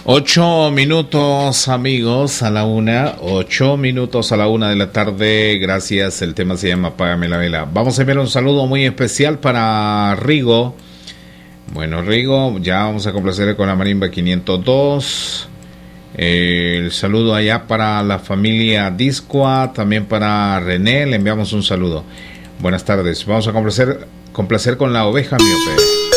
8 minutos, amigos, a la una. 8 minutos a la una de la tarde. Gracias. El tema se llama Apágame la vela. Vamos a enviar un saludo muy especial para Rigo. Bueno, Rigo, ya vamos a complacer con la marimba 502. El saludo allá para la familia Discoa, también para René, le enviamos un saludo. Buenas tardes. Vamos a complacer con la oveja miope.